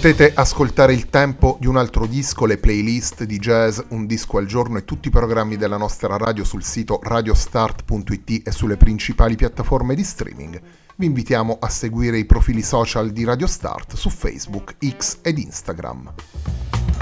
Potete ascoltare il tempo di un altro disco, le playlist di jazz, un disco al giorno e tutti i programmi della nostra radio sul sito radiostart.it e sulle principali piattaforme di streaming. Vi invitiamo a seguire i profili social di Radio Start su Facebook, X ed Instagram.